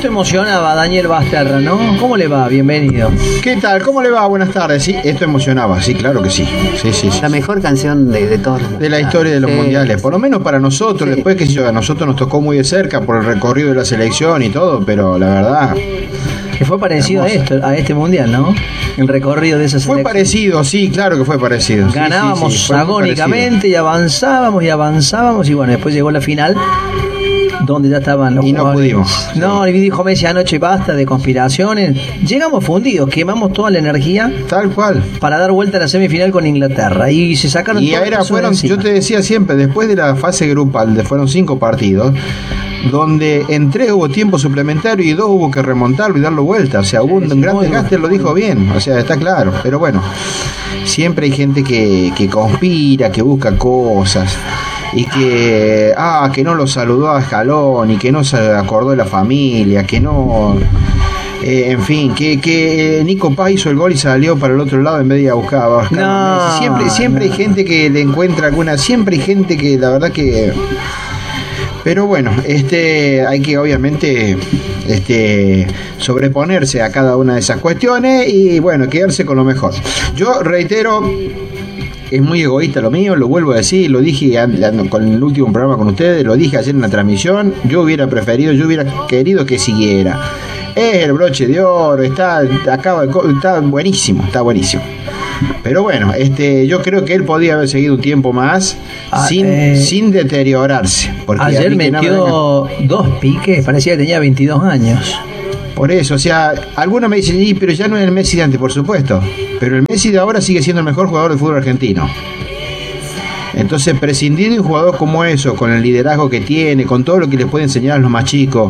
Esto emocionaba a Daniel Basterra, ¿no? ¿Cómo le va? Bienvenido. ¿Qué tal? ¿Cómo le va? Buenas tardes. Sí, esto emocionaba, sí, claro que sí. Sí. La mejor canción de todos los de la historia de los mundiales, por lo menos para nosotros. Sí. Después, que yo, a nosotros nos tocó muy de cerca por el recorrido de la selección y todo, pero la verdad... Que fue parecido a este mundial, ¿no? El recorrido de esa selección. Fue parecido, sí, claro que fue parecido. Ganábamos sí, fue muy agónicamente y avanzábamos y bueno, después llegó la final donde ya estaban los y no jugadores. pudimos. No, y dijo Messi anoche, basta de conspiraciones. Llegamos fundidos, quemamos toda la energía Tal cual. para dar vuelta a la semifinal con Inglaterra y se sacaron Y todo el peso de encima. yo te decía siempre, después de la fase grupal, fueron 5 partidos, donde en 3 hubo tiempo suplementario y 2 hubo que remontarlo y darlo vuelta. O sea, hubo un gran desgaste, lo dijo bien, o sea, está claro. Pero bueno, siempre hay gente que conspira, que busca cosas. Y que no lo saludó a Scaloni, que no se acordó de la familia, que no... en fin, que Nico Paz hizo el gol y salió para el otro lado en vez de ir a buscar a Messi. Siempre hay gente que le encuentra alguna... Siempre hay gente que la verdad que... Pero bueno, hay que obviamente sobreponerse a cada una de esas cuestiones y bueno, quedarse con lo mejor. Yo reitero... Es muy egoísta lo mío, lo vuelvo a decir, lo dije con el último programa con ustedes, lo dije ayer en la transmisión, yo hubiera querido que siguiera. Es el broche de oro, está buenísimo, Pero bueno, yo creo que él podía haber seguido un tiempo más sin deteriorarse. Porque ayer metió 2 piques, parecía que tenía 22 años. Por eso, o sea, algunos me dicen, pero ya no es el Messi de antes, por supuesto. Pero el Messi de ahora sigue siendo el mejor jugador del fútbol argentino. Entonces, prescindir de un jugador como eso, con el liderazgo que tiene, con todo lo que les puede enseñar a los más chicos.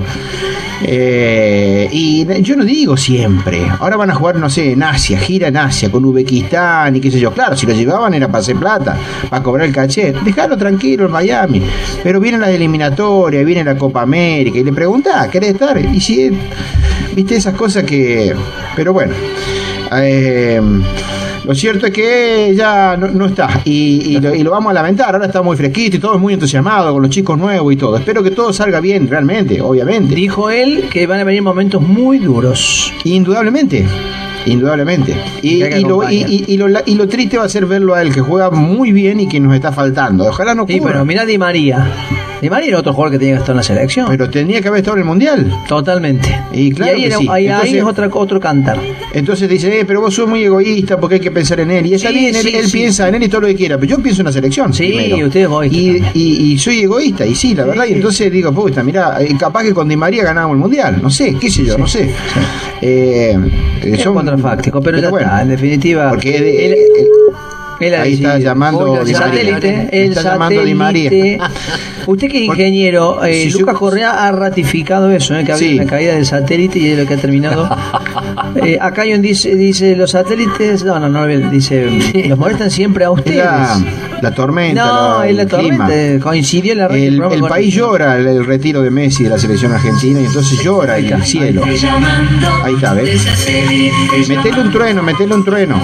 Y yo no digo siempre. Ahora van a jugar, no sé, en Asia, gira en Asia, con Uzbekistán y qué sé yo. Claro, si lo llevaban era para hacer plata, para cobrar el caché. Dejarlo tranquilo en Miami. Pero vienen las eliminatorias, viene la Copa América y le preguntás, ¿querés estar? Y si, viste, esas cosas que... Pero bueno, lo cierto es que ya no está y lo vamos a lamentar. Ahora está muy fresquito y todo muy entusiasmado con los chicos nuevos y todo. Espero que todo salga bien realmente, obviamente. Dijo él que van a venir momentos muy duros. Indudablemente. Y lo triste va a ser verlo a él, que juega muy bien y que nos está faltando. Ojalá no ocurra. Sí, pero mirá Di María. Di María era otro jugador que tenía que estar en la selección. Pero tenía que haber estado en el Mundial. Totalmente. Y claro ahí, que sí. ahí Entonces, es otro cantar. Entonces dice, pero vos sos muy egoísta porque hay que pensar en él. Y está bien, él piensa en él y todo lo que quiera. Pero yo pienso en la selección. Sí, primero. usted es egoísta. Y soy egoísta, y sí, la verdad. Y entonces digo, puta, mirá, capaz que con Di María ganábamos el Mundial. No sé, qué sé yo, no sé. Es contrafáctico, pero ya bueno, está, en definitiva. Porque él ahí está llamando el satélite. Está llamando Di María. Usted que es ingeniero, Lucas Correa ha ratificado eso, que había una caída del satélite y es lo que ha terminado. Acá hay un dice los satélites, no, dice, los molestan siempre a ustedes. La tormenta. No, es la tormenta, coincidió la el país llora el retiro de Messi de la selección argentina y entonces llora el cielo. Ahí está, ¿ves? Metele un trueno.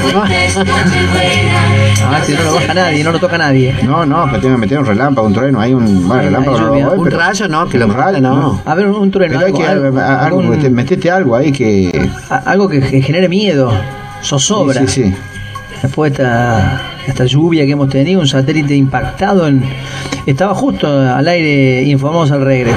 Si no lo baja nadie, no lo toca nadie. No, pero tengo que meter un relámpago, un trueno, hay un relámpago. Un rayo, no, que lo rayo, no. A ver, un trueno. Pero hay que metete algo ahí que... Algo que genere miedo, zozobra. Sí. Después de esta lluvia que hemos tenido, un satélite impactado estaba justo al aire, informamos al regreso.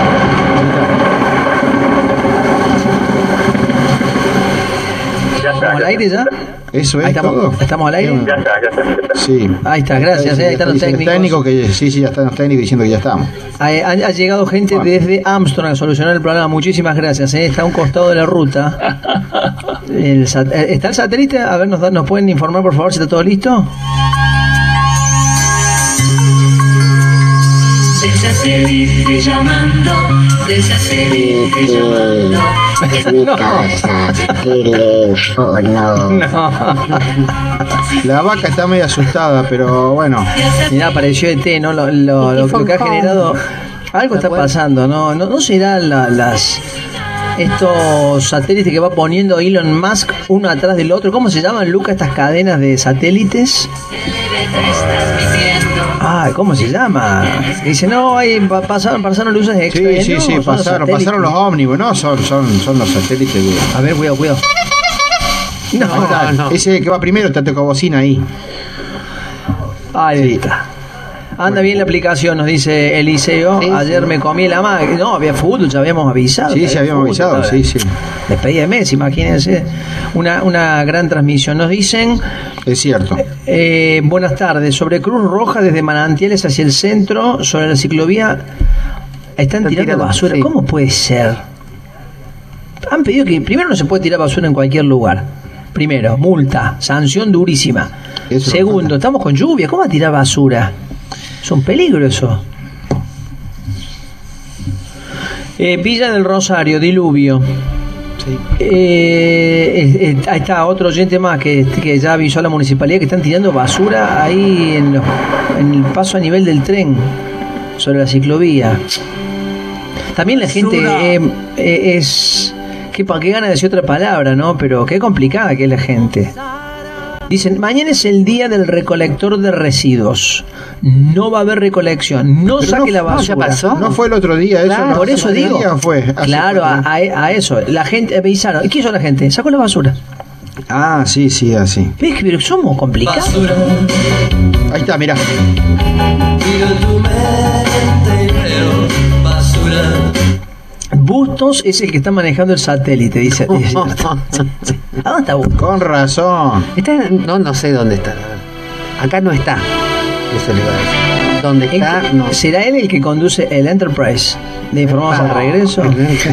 ¿Estamos al aire ya? Eso es todo. ¿Estamos al aire? Ya está. Sí. Ahí está, gracias. Ahí están los técnicos. Ya están los técnicos diciendo que ya estamos. Ha llegado gente desde Armstrong a solucionar el problema. Muchísimas gracias. Está a un costado de la ruta. ¿Está el satélite? A ver, ¿nos pueden informar, por favor, si está todo listo? Del satélite llamando. Mi casa, teléfono. No. La vaca está medio asustada, pero bueno. Mirá, apareció ET, ¿no? Lo que ha generado. Algo está pasando, ¿no serán estos satélites que va poniendo Elon Musk uno atrás del otro? ¿Cómo se llaman, Luca, estas cadenas de satélites? Ay, ¿cómo se llama? Dice, no, ahí pasaron luces extra. Sí, no, pasaron los ómnibus, no, son los satélites. A ver, cuidado. No. Ese que va primero te toca bocina ahí. Ahí está. Anda bien la aplicación, nos dice Eliseo. Sí, ayer me comí la máquina. No, había fútbol, ya habíamos avisado. Sí, habíamos avisado, sí. Despedida de Messi, imagínense. Una gran transmisión. Nos dicen... Es cierto. Buenas tardes. Sobre Cruz Roja, desde Manantiales hacia el centro, sobre la ciclovía, están tirando basura. Sí. ¿Cómo puede ser? Han pedido que primero no se puede tirar basura en cualquier lugar. Primero, multa, sanción durísima. Eso. Segundo, estamos con lluvia. ¿Cómo va a tirar basura? Es un peligro eso. Villa del Rosario, diluvio. Sí. Ahí está otro oyente más que ya avisó a la municipalidad que están tirando basura ahí en el paso a nivel del tren sobre la ciclovía. También la gente es... ¿Para qué gana de decir otra palabra, no? Pero qué complicada que es la gente. Dicen, mañana es el día del recolector de residuos. No va a haber recolección. No saque la basura. ¿Ya pasó? No fue el otro día. Claro, eso por eso digo. Claro, a eso. La gente avisaron. ¿Qué hizo la gente? Sacó la basura. Ah, sí, así. ¿Ves que somos complicados? Basura. Ahí está, mirá. Miro tu mente y veo basura. Bustos es el que está manejando el satélite, dice. ¿A dónde está Bustos? Con razón. No sé dónde está. Acá no está. Eso le va a decir. ¿Dónde está? No. ¿Será él el que conduce el Enterprise? ¿Le informamos al regreso?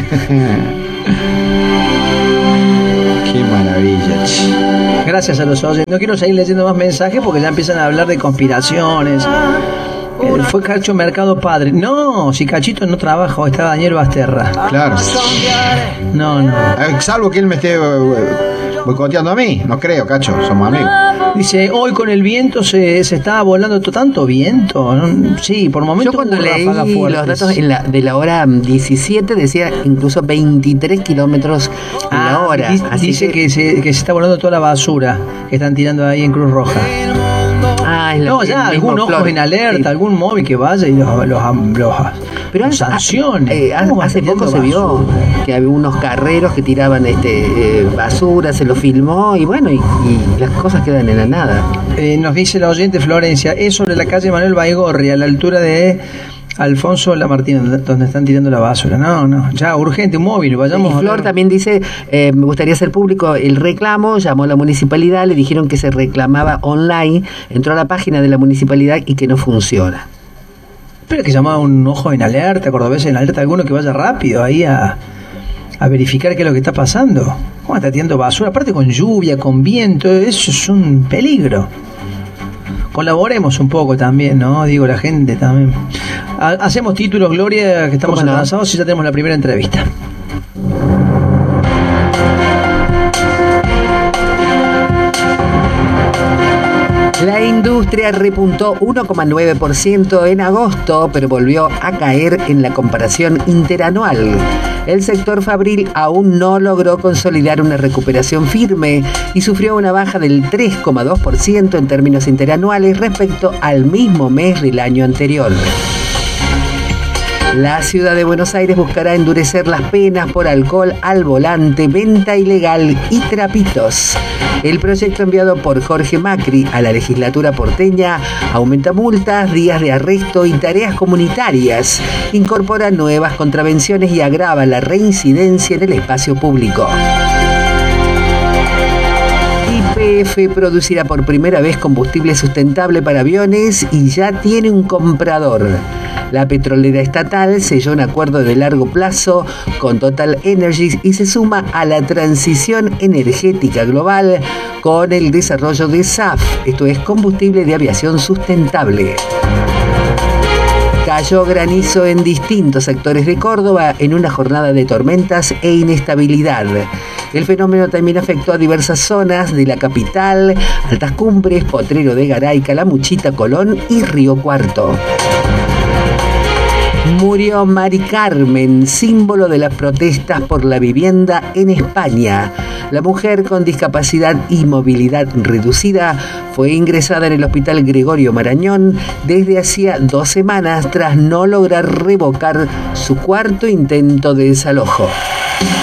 Qué maravilla. Gracias a los oyentes. No quiero seguir leyendo más mensajes porque ya empiezan a hablar de conspiraciones. Fue Cacho Mercado padre. No, si Cachito no trabaja, está Daniel Basterra. Claro. No. Salvo que él me esté boicoteando a mí. No creo, Cacho, somos amigos. Dice, hoy con el viento se estaba volando tanto viento. Sí, por momentos. Yo cuando leí los datos de la hora 17 decía incluso 23 kilómetros la hora. Dice que se está volando toda la basura que están tirando ahí en Cruz Roja. Algún ojo en alerta, sí. Algún móvil que vaya y los sancione. Hace poco se vio que había unos carreros que tiraban basura, se lo filmó y bueno, y las cosas quedan en la nada. Nos dice la oyente Florencia, es sobre la calle Manuel Baigorri, a la altura de Alfonso Lamartine, donde están tirando la basura. No, ya urgente, un móvil, vayamos. Y Flor también dice, me gustaría hacer público el reclamo, llamó a la municipalidad, le dijeron que se reclamaba online, entró a la página de la municipalidad y que no funciona. Pero que llamaba un ojo en alerta, cordobés en alerta, alguno que vaya rápido ahí a verificar qué es lo que está pasando. ¿Cómo está tirando basura? Aparte con lluvia, con viento, eso es un peligro. Colaboremos un poco también, ¿no? Digo, la gente también. Hacemos títulos, Gloria, que estamos avanzados y ya tenemos la primera entrevista. La industria repuntó 1,9% en agosto, pero volvió a caer en la comparación interanual. El sector fabril aún no logró consolidar una recuperación firme y sufrió una baja del 3,2% en términos interanuales respecto al mismo mes del año anterior. La ciudad de Buenos Aires buscará endurecer las penas por alcohol al volante, venta ilegal y trapitos. El proyecto enviado por Jorge Macri a la legislatura porteña aumenta multas, días de arresto y tareas comunitarias, incorpora nuevas contravenciones y agrava la reincidencia en el espacio público. YPF producirá por primera vez combustible sustentable para aviones y ya tiene un comprador. La petrolera estatal selló un acuerdo de largo plazo con Total Energies y se suma a la transición energética global con el desarrollo de SAF, esto es combustible de aviación sustentable. Cayó granizo en distintos sectores de Córdoba en una jornada de tormentas e inestabilidad. El fenómeno también afectó a diversas zonas de la capital, Altas Cumbres, Potrero de Garay, Calamuchita, Colón y Río Cuarto. Murió Mari Carmen, símbolo de las protestas por la vivienda en España. La mujer con discapacidad y movilidad reducida fue ingresada en el Hospital Gregorio Marañón desde hacía 2 semanas tras no lograr revocar su cuarto intento de desalojo.